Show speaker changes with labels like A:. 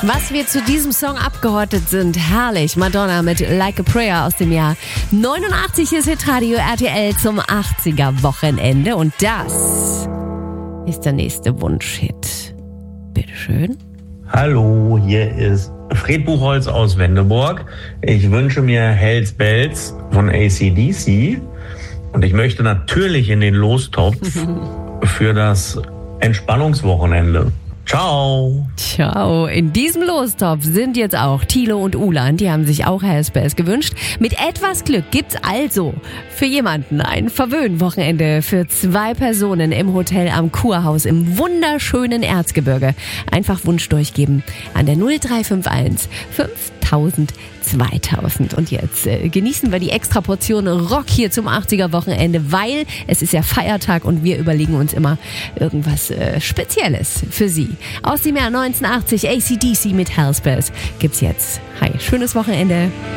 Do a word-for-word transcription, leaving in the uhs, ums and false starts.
A: Was wir zu diesem Song abgehortet sind, herrlich. Madonna mit Like a Prayer aus dem Jahr neunundachtzig ist Hitradio R T L zum achtziger-Wochenende. Und das ist der nächste Wunschhit. Bitteschön.
B: Hallo, hier ist Fred Buchholz aus Wendeburg. Ich wünsche mir Hells Bells von A C D C. Und ich möchte natürlich in den Lostopf für das Entspannungswochenende. Ciao.
A: Ciao. In diesem Lostopf sind jetzt auch Thilo und Ulan. Die haben sich auch Hells Bells gewünscht. Mit etwas Glück gibt's also für jemanden ein Verwöhn-Wochenende für zwei Personen im Hotel am Kurhaus im wunderschönen Erzgebirge. Einfach Wunsch durchgeben an der null drei fünf eins fünftausend zweitausend. Und jetzt äh, genießen wir die extra Portion Rock hier zum achtziger-Wochenende, weil es ist ja Feiertag und wir überlegen uns immer irgendwas äh, Spezielles für Sie. Aus dem Jahr neunzehnhundertachtzig A C D C mit Hells Bells gibt's jetzt. Hi, schönes Wochenende.